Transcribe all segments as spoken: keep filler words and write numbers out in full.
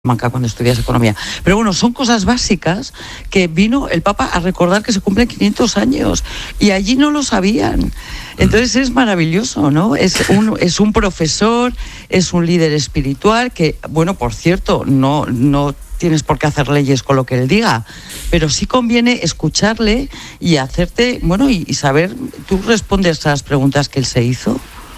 cuando estudias economía. Pero bueno, son cosas básicas que vino el Papa a recordar que se cumplen quinientos años y allí no lo sabían. Entonces es maravilloso, ¿no? Es un, es un profesor, es un líder espiritual que, bueno, por cierto, no, no tienes por qué hacer leyes con lo que él diga, pero sí conviene escucharle y hacerte, bueno, y, y saber, tú respondes a las preguntas que él se hizo.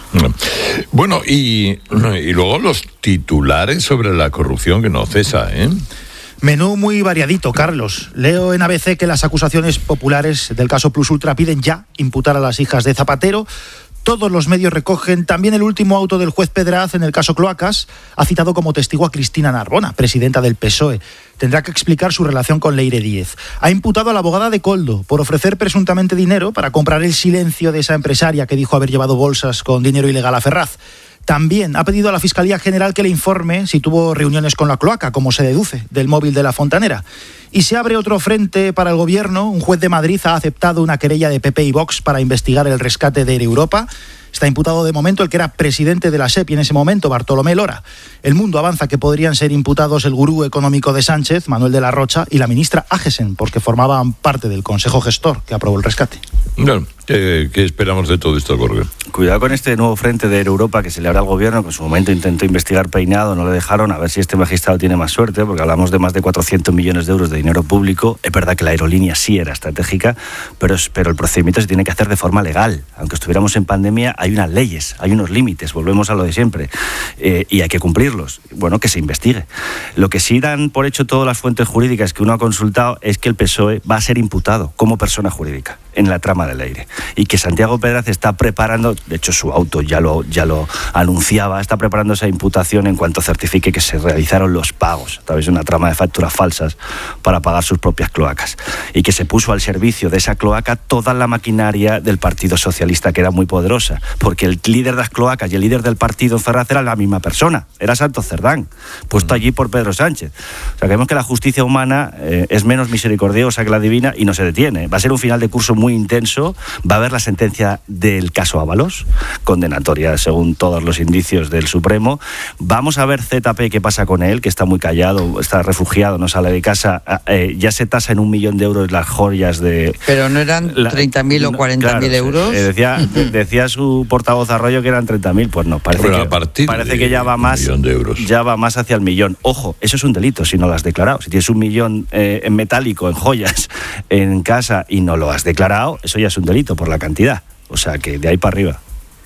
Bueno, y, y luego los titulares sobre la corrupción que no cesa, ¿eh? Menú muy variadito, Carlos. Leo en A B C que las acusaciones populares del caso Plus Ultra piden ya imputar a las hijas de Zapatero. Todos los medios recogen también el último auto del juez Pedraz en el caso Cloacas. Ha citado como testigo a Cristina Narbona, presidenta del P S O E. Tendrá que explicar su relación con Leire Díez. Ha imputado a la abogada de Koldo por ofrecer presuntamente dinero para comprar el silencio de esa empresaria que dijo haber llevado bolsas con dinero ilegal a Ferraz. También ha pedido a la Fiscalía General que le informe si tuvo reuniones con la cloaca, como se deduce del móvil de la fontanera. Y se abre otro frente para el Gobierno. Un juez de Madrid ha aceptado una querella de P P y Vox para investigar el rescate de Air Europa. Está imputado de momento el que era presidente de la S E P y en ese momento, Bartolomé Lora. El Mundo avanza que podrían ser imputados el gurú económico de Sánchez, Manuel de la Rocha, y la ministra Ágesen, porque formaban parte del Consejo Gestor que aprobó el rescate. Bueno, ¿qué, qué esperamos de todo esto, Jorge? Cuidado con este nuevo frente de Air Europa que se le abre al Gobierno, que en su momento intentó investigar Peinado, no le dejaron, a ver si este magistrado tiene más suerte, porque hablamos de más de cuatrocientos millones de euros de dinero público. Es verdad que la aerolínea sí era estratégica, pero, pero el procedimiento se tiene que hacer de forma legal. Aunque estuviéramos en pandemia, hay unas leyes, hay unos límites, volvemos a lo de siempre, eh, y hay que cumplirlos. Bueno, que se investigue. Lo que sí dan por hecho todas las fuentes jurídicas que uno ha consultado es que el P S O E va a ser imputado como persona jurídica en la trama del Leire, y que Santiago Pedraz está preparando, de hecho su auto ya lo, ya lo anunciaba, está preparando esa imputación en cuanto certifique que se realizaron los pagos a través de una trama de facturas falsas para pagar sus propias cloacas, y que se puso al servicio de esa cloaca toda la maquinaria del Partido Socialista, que era muy poderosa, porque el líder de las cloacas y el líder del partido en Ferraz era la misma persona, era Santos Cerdán, puesto allí por Pedro Sánchez. O sea, vemos que la justicia humana eh, es menos misericordiosa que la divina y no se detiene. Va a ser un final de curso muy intenso. Va a haber la sentencia del caso Ábalos, condenatoria según todos los indicios del Supremo. Vamos a ver Z P qué pasa con él, que está muy callado, está refugiado, no sale de casa. Eh, ya se tasa en un millón de euros las joyas de... Pero no eran treinta mil o cuarenta mil claro, euros. Eh, decía, decía su portavoz Arroyo que eran treinta mil, pues no, parece, Pero que, a partir parece que ya va más, de euros. ya va más hacia el millón. Ojo, eso es un delito si no lo has declarado. Si tienes un millón eh, en metálico, en joyas, en casa y no lo has declarado, eso ya es un delito por la cantidad. O sea que de ahí para arriba.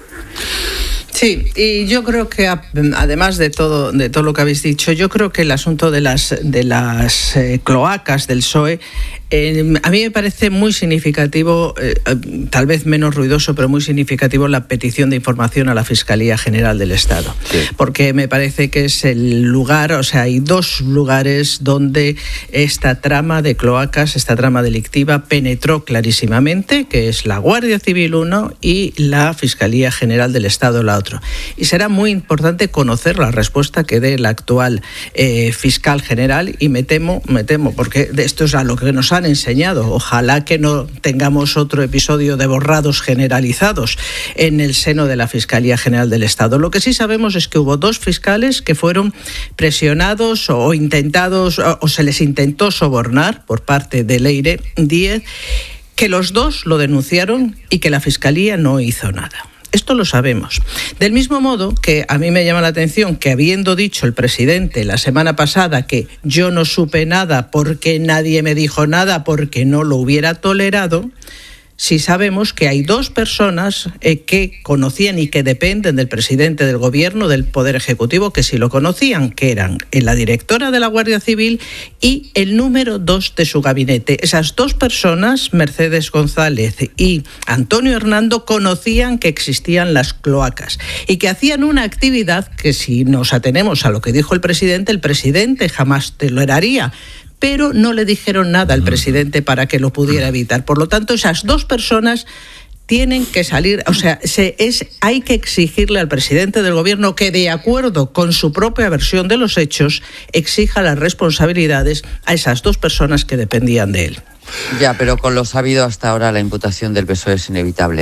Sí, y yo creo que además de todo de todo lo que habéis dicho, yo creo que el asunto de las de las eh, cloacas del P S O E eh, a mí me parece muy significativo, eh, tal vez menos ruidoso, pero muy significativo la petición de información a la Fiscalía General del Estado, sí. Porque me parece que es el lugar, o sea, hay dos lugares donde esta trama de cloacas, esta trama delictiva penetró clarísimamente, que es la Guardia Civil uno y la Fiscalía General del Estado la otra. Y será muy importante conocer la respuesta que dé el actual eh, fiscal general, y me temo, me temo, porque esto es a lo que nos han enseñado. Ojalá que no tengamos otro episodio de borrados generalizados en el seno de la Fiscalía General del Estado. Lo que sí sabemos es que hubo dos fiscales que fueron presionados o intentados, o, o se les intentó sobornar por parte de Leire Díez, que los dos lo denunciaron y que la Fiscalía no hizo nada. Esto lo sabemos. Del mismo modo que a mí me llama la atención que, habiendo dicho el presidente la semana pasada que yo no supe nada porque nadie me dijo nada porque no lo hubiera tolerado, sí sabemos que hay dos personas eh, que conocían y que dependen del presidente del Gobierno, del Poder Ejecutivo, que sí lo conocían, que eran la directora de la Guardia Civil y el número dos de su gabinete. Esas dos personas, Mercedes González y Antonio Hernando, conocían que existían las cloacas y que hacían una actividad que, si nos atenemos a lo que dijo el presidente, el presidente jamás toleraría. Pero no le dijeron nada al presidente para que lo pudiera evitar. Por lo tanto, esas dos personas tienen que salir, o sea, se, es, hay que exigirle al presidente del Gobierno que, de acuerdo con su propia versión de los hechos, exija las responsabilidades a esas dos personas que dependían de él. Ya, pero con lo sabido hasta ahora, la imputación del P S O E es inevitable.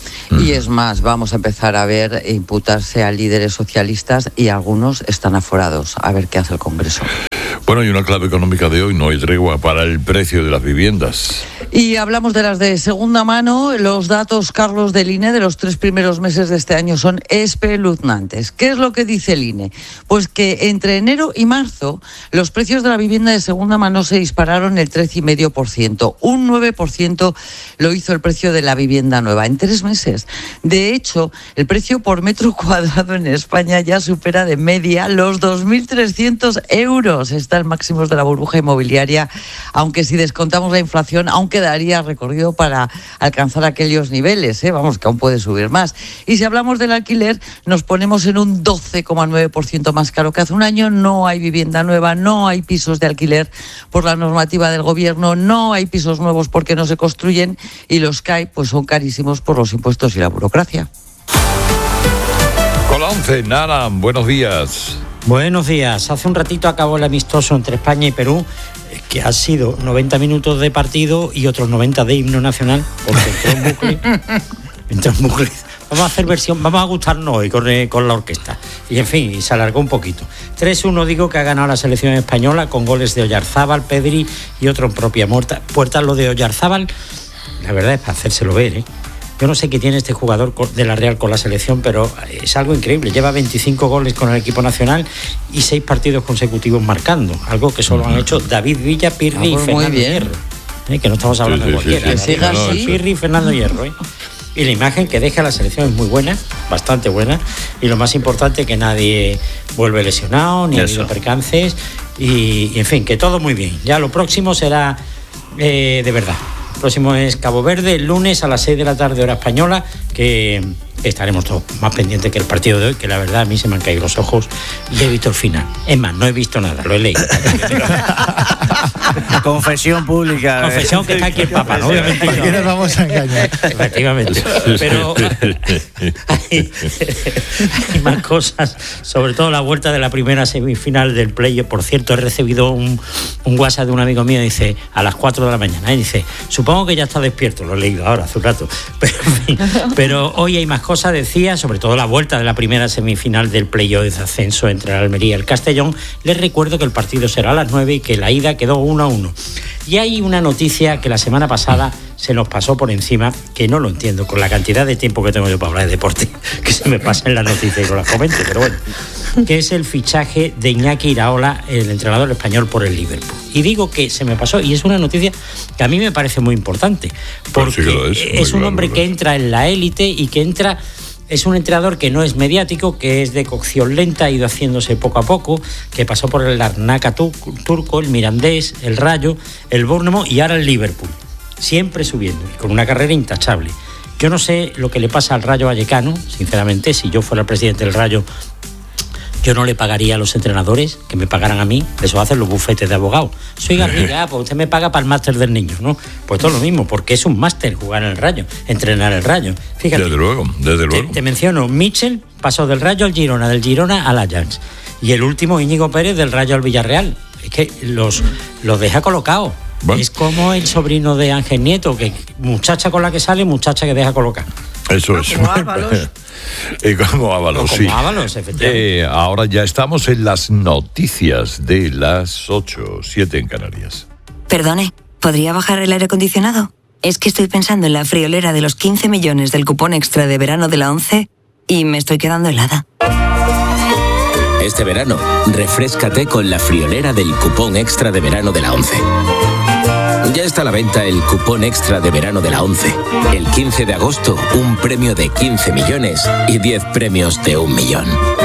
Y es más, vamos a empezar a ver imputarse a líderes socialistas y algunos están aforados. A ver qué hace el Congreso. Bueno, y una clave económica de hoy: no hay tregua para el precio de las viviendas. Y hablamos de las de segunda mano. Los datos, Carlos, del I N E de los tres primeros meses de este año son espeluznantes. ¿Qué es lo que dice el I N E? Pues que entre enero y marzo los precios de la vivienda de segunda mano se dispararon el trece coma cinco por ciento. Un nueve por ciento lo hizo el precio de la vivienda nueva en tres meses. De hecho, el precio por metro cuadrado en España ya supera de media los dos mil trescientos euros. Está el máximo de la burbuja inmobiliaria, aunque si descontamos la inflación, aún quedaría recorrido para alcanzar aquellos niveles, ¿eh? Vamos, que aún puede subir más. Y si hablamos del alquiler, nos ponemos en un doce coma nueve por ciento más caro que hace un año. No hay vivienda nueva, no hay pisos de alquiler por la normativa del gobierno, no hay pisos nuevos porque no se construyen, y los que hay pues son carísimos por los impuestos y la burocracia. Con la once, Nara, buenos días. Buenos días. Hace un ratito acabó el amistoso entre España y Perú, que ha sido noventa minutos de partido y otros noventa de himno nacional, porque entró en bucle. entró en bucle. Vamos a hacer versión, vamos a gustarnos hoy con, con la orquesta. Y en fin, y se alargó un poquito. tres uno digo que ha ganado la selección española con goles de Oyarzábal, Pedri y otro en propia puerta. Lo de Oyarzábal, la verdad es para hacérselo ver, ¿eh? Yo no sé qué tiene este jugador de la Real con la selección, pero es algo increíble. Lleva veinticinco goles con el equipo nacional y seis partidos consecutivos marcando. Algo que solo han hecho David Villa, Pirri ah, pues y Fernando Hierro. ¿Eh? Que no estamos hablando sí, sí, de cualquiera. Sí, sí, sí, no, no, Pirri y Fernando Hierro. ¿eh? Y la imagen que deja la selección es muy buena, bastante buena. Y lo más importante, que nadie vuelve lesionado, ni ha habido percances. Y, y en fin, que todo muy bien. Ya lo próximo será eh, de verdad. El próximo es Cabo Verde, el lunes a las seis de la tarde, hora española, que estaremos todos más pendientes que el partido de hoy, que la verdad a mí se me han caído los ojos y he visto el final. Es más, no he visto nada, lo he leído. Confesión pública. Confesión que está aquí el Papa, ¿no? Obviamente. ¿Para qué nos vamos a engañar? Efectivamente. Pero hay, hay más cosas, sobre todo la vuelta de la primera semifinal del play. Por cierto, he recibido un, un WhatsApp de un amigo mío, dice, a las cuatro de la mañana, y dice, supongo que ya está despierto, lo he leído ahora, hace un rato. Pero, en fin, pero hoy hay más cosas, decía, sobre todo la vuelta de la primera semifinal del play-off de ascenso entre la Almería y el Castellón. Les recuerdo que el partido será a las nueve y que la ida quedó uno a uno. Y hay una noticia que la semana pasada se nos pasó por encima, que no lo entiendo, con la cantidad de tiempo que tengo yo para hablar de deporte, que se me pasa en la noticia y con las comento, pero bueno, que es el fichaje de Iñaki Iraola, el entrenador español, por el Liverpool. Y digo que se me pasó, y es una noticia que a mí me parece muy importante, porque pues sí, es, es un hombre que entra en la élite y que entra... Es un entrenador que no es mediático, que es de cocción lenta, ha ido haciéndose poco a poco, que pasó por el Larnaca turco, el Mirandés, el Rayo, el Bournemouth y ahora el Liverpool. Siempre subiendo, con una carrera intachable. Yo no sé lo que le pasa al Rayo Vallecano, sinceramente. Si yo fuera el presidente del Rayo, yo no le pagaría a los entrenadores que me pagaran a mí. Eso hacen los bufetes de abogados. Soy Garriga, pues usted me paga para el máster del niño, ¿no? Pues todo lo mismo, porque es un máster jugar en el Rayo, entrenar el Rayo. Fíjate, desde luego, desde luego. Te, te menciono, Mitchell pasó del Rayo al Girona, del Girona al Ajax. Y el último, Íñigo Pérez, del Rayo al Villarreal. Es que los, los deja colocados. Bueno. Es como el sobrino de Ángel Nieto, que muchacha con la que sale, muchacha que deja colocar. Eso es. Como Ábalos. Y como Ábalos, no, sí. Como Ábalos, efectivamente. Eh, ahora ya estamos en las noticias de las ocho, siete en Canarias. Perdone, ¿podría bajar el aire acondicionado? Es que estoy pensando en la friolera de los quince millones del cupón extra de verano de la ONCE y me estoy quedando helada. Este verano, refréscate con la friolera del cupón extra de verano de la ONCE. Ya está a la venta el cupón extra de verano de la ONCE. El quince de agosto, un premio de quince millones y diez premios de un millón.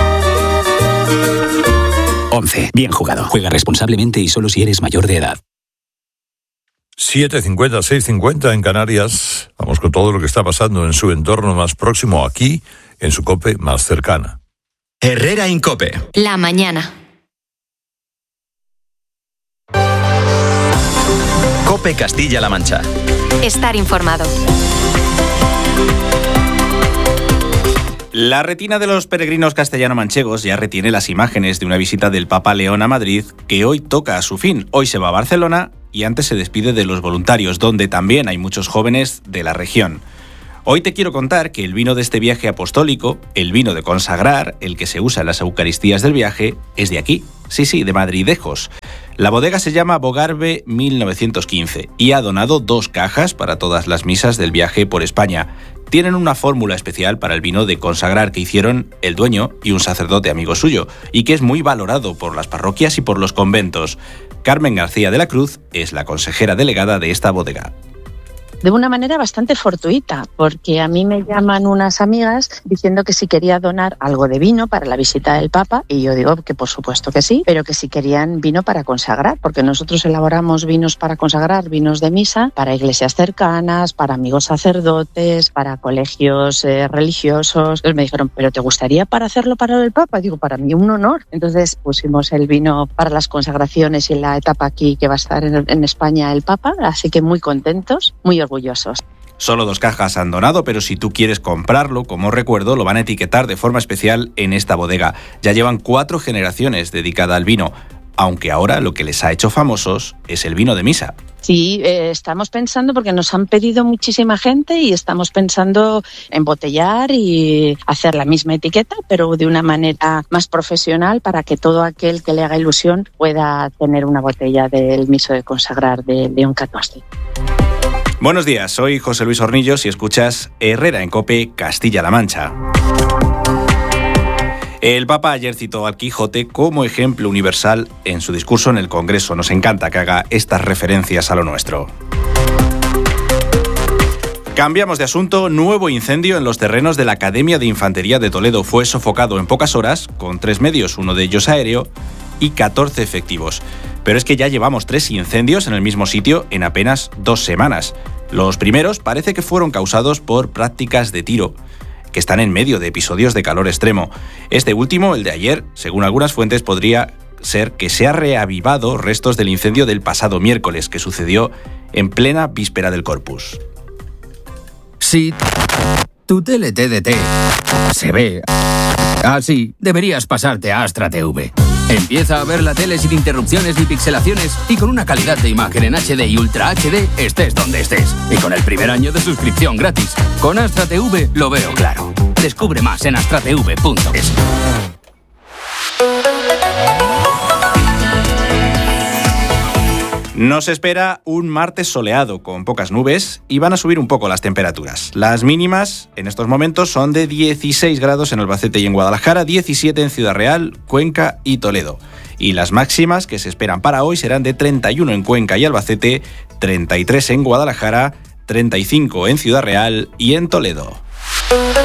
ONCE. Bien jugado. Juega responsablemente y solo si eres mayor de edad. siete cincuenta, seis cincuenta en Canarias. Vamos con todo lo que está pasando en su entorno más próximo, aquí, en su COPE más cercana. Herrera en COPE. La mañana. COPE Castilla-La Mancha. Estar informado. La retina de los peregrinos castellano-manchegos ya retiene las imágenes de una visita del Papa León a Madrid, que hoy toca a su fin. Hoy se va a Barcelona y antes se despide de los voluntarios, donde también hay muchos jóvenes de la región. Hoy te quiero contar que el vino de este viaje apostólico, el vino de consagrar, el que se usa en las Eucaristías del viaje, es de aquí. Sí, sí, de Madridejos. La bodega se llama Bogarve mil novecientos quince y ha donado dos cajas para todas las misas del viaje por España. Tienen una fórmula especial para el vino de consagrar que hicieron el dueño y un sacerdote amigo suyo, y que es muy valorado por las parroquias y por los conventos. Carmen García de la Cruz es la consejera delegada de esta bodega. De una manera bastante fortuita, porque a mí me llaman unas amigas diciendo que si quería donar algo de vino para la visita del Papa, y yo digo que por supuesto que sí, pero que si querían vino para consagrar, porque nosotros elaboramos vinos para consagrar, vinos de misa, para iglesias cercanas, para amigos sacerdotes, para colegios eh, religiosos. Entonces me dijeron, ¿pero te gustaría para hacerlo para el Papa? Digo, para mí un honor. Entonces pusimos el vino para las consagraciones y en la etapa aquí que va a estar en, en España el Papa, así que muy contentos, muy orgullosos. Solo dos cajas han donado, pero si tú quieres comprarlo, como recuerdo, lo van a etiquetar de forma especial en esta bodega. Ya llevan cuatro generaciones dedicada al vino, aunque ahora lo que les ha hecho famosos es el vino de misa. Sí, eh, estamos pensando, porque nos han pedido muchísima gente y estamos pensando embotellar y hacer la misma etiqueta, pero de una manera más profesional para que todo aquel que le haga ilusión pueda tener una botella del miso de consagrar de León catorce. Buenos días, soy José Luis Hornillos y escuchas Herrera en COPE, Castilla-La Mancha. El Papa ayer citó al Quijote como ejemplo universal en su discurso en el Congreso. Nos encanta que haga estas referencias a lo nuestro. Cambiamos de asunto. Nuevo incendio en los terrenos de la Academia de Infantería de Toledo. Fue sofocado en pocas horas con tres medios, uno de ellos aéreo, y catorce efectivos. Pero es que ya llevamos tres incendios en el mismo sitio en apenas dos semanas. Los primeros parece que fueron causados por prácticas de tiro, que están en medio de episodios de calor extremo. Este último, el de ayer, según algunas fuentes, podría ser que se ha reavivado restos del incendio del pasado miércoles, que sucedió en plena víspera del Corpus. Si tu tele T D T se ve así, deberías pasarte a Astra T V. Empieza a ver la tele sin interrupciones ni pixelaciones y con una calidad de imagen en H D y Ultra H D estés donde estés. Y con el primer año de suscripción gratis. Con Astra T V lo veo claro. Descubre más en astra t v punto es. Nos espera un martes soleado con pocas nubes y van a subir un poco las temperaturas. Las mínimas en estos momentos son de dieciséis grados en Albacete y en Guadalajara, diecisiete en Ciudad Real, Cuenca y Toledo. Y las máximas que se esperan para hoy serán de treinta y uno en Cuenca y Albacete, treinta y tres en Guadalajara, treinta y cinco en Ciudad Real y en Toledo.